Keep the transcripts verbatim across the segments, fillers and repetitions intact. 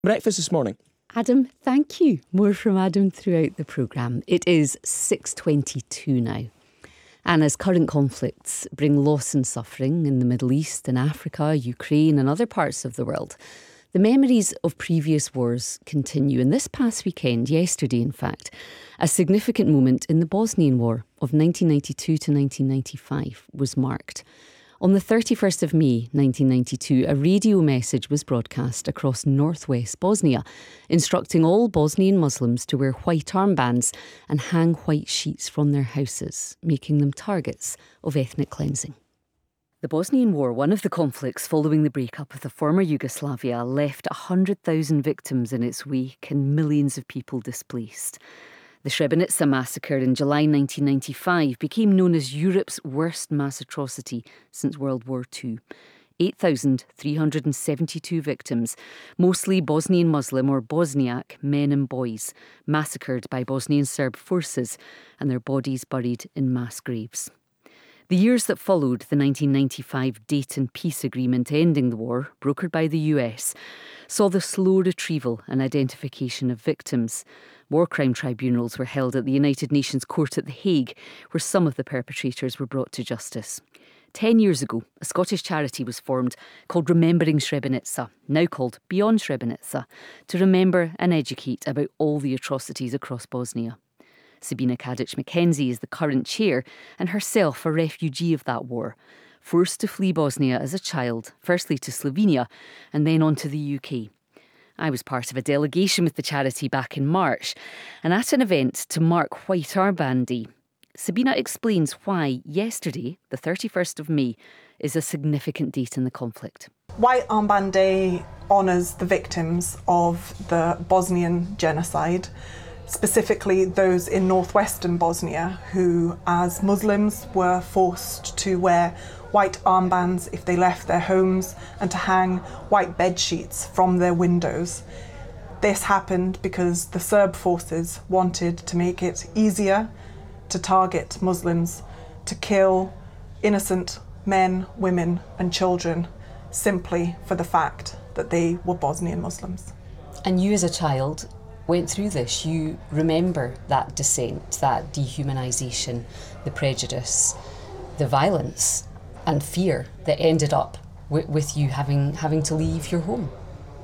Breakfast this morning. Adam, thank you. More from Adam throughout the programme. It is six twenty-two now. And as current conflicts bring loss and suffering in the Middle East and Africa, Ukraine and other parts of the world, the memories of previous wars continue. And this past weekend, yesterday in fact, a significant moment in the Bosnian War of nineteen ninety-two to nineteen ninety-five was marked. On the thirty-first of May nineteen ninety-two, a radio message was broadcast across northwest Bosnia, instructing all Bosnian Muslims to wear white armbands and hang white sheets from their houses, making them targets of ethnic cleansing. The Bosnian War, one of the conflicts following the breakup of the former Yugoslavia, left one hundred thousand victims in its wake and millions of people displaced. The Srebrenica massacre in July nineteen ninety-five became known as Europe's worst mass atrocity since World War Two. eight thousand three hundred seventy-two victims, mostly Bosnian Muslim or Bosniak men and boys, massacred by Bosnian Serb forces and their bodies buried in mass graves. The years that followed the nineteen ninety-five Dayton Peace Agreement ending the war, brokered by the U S, saw the slow retrieval and identification of victims. War crime tribunals were held at the United Nations Court at The Hague, where some of the perpetrators were brought to justice. Ten years ago, a Scottish charity was formed called Remembering Srebrenica, now called Beyond Srebrenica, to remember and educate about all the atrocities across Bosnia. Sabina Kadic-McKenzie is the current chair and herself a refugee of that war, forced to flee Bosnia as a child, firstly to Slovenia and then on to the U K. I was part of a delegation with the charity back in March and at an event to mark White Armband Day. Sabina explains why yesterday, the thirty-first of May, is a significant date in the conflict. White Armband Day honours the victims of the Bosnian genocide, specifically those in northwestern Bosnia who, as Muslims, were forced to wear white armbands if they left their homes and to hang white bed sheets from their windows. This happened because the Serb forces wanted to make it easier to target Muslims, to kill innocent men, women and children simply for the fact that they were Bosnian Muslims. And you as a child went through this. You remember that dissent, that dehumanisation, the prejudice, the violence and fear that ended up with, with you having having to leave your home.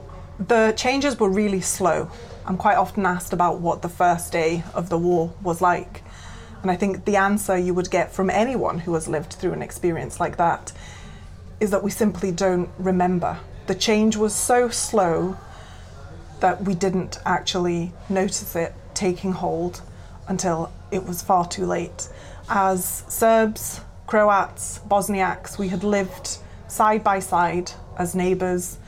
The changes were really slow. I'm quite often asked about what the first day of the war was like. And I think the answer you would get from anyone who has lived through an experience like that is that we simply don't remember. The change was so slow that we didn't actually notice it taking hold until it was far too late. As Serbs, Croats, Bosniaks, we had lived side by side as neighbours,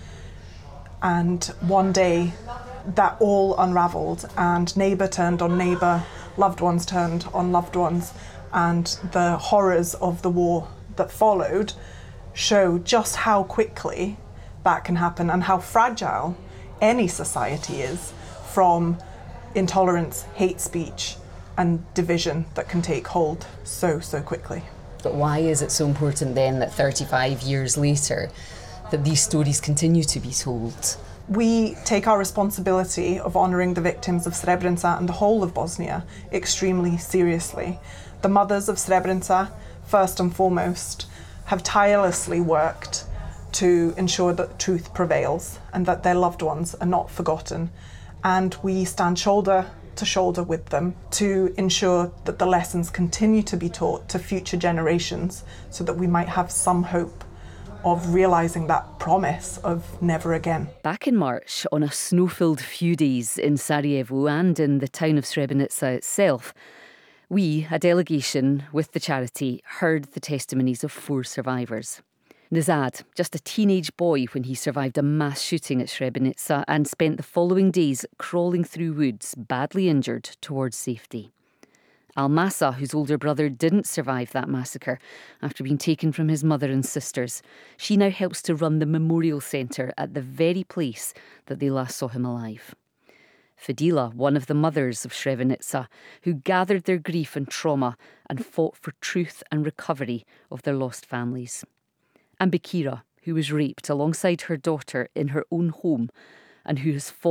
and one day that all unravelled and neighbour turned on neighbour, loved ones turned on loved ones, and the horrors of the war that followed show just how quickly that can happen and how fragile any society is from intolerance, hate speech and division that can take hold so, so quickly. But why is it so important then that thirty-five years later that these stories continue to be told? We take our responsibility of honouring the victims of Srebrenica and the whole of Bosnia extremely seriously. The mothers of Srebrenica, first and foremost, have tirelessly worked to ensure that truth prevails and that their loved ones are not forgotten. And we stand shoulder to shoulder with them to ensure that the lessons continue to be taught to future generations so that we might have some hope of realising that promise of never again. Back in March, on a snow-filled few days in Sarajevo and in the town of Srebrenica itself, we, a delegation with the charity, heard the testimonies of four survivors. Nezad, just a teenage boy when he survived a mass shooting at Srebrenica and spent the following days crawling through woods, badly injured, towards safety. Almasa, whose older brother didn't survive that massacre after being taken from his mother and sisters. She now helps to run the memorial centre at the very place that they last saw him alive. Fadila, one of the mothers of Srebrenica, who gathered their grief and trauma and fought for truth and recovery of their lost families. And Bakira, who was raped alongside her daughter in her own home and who has fought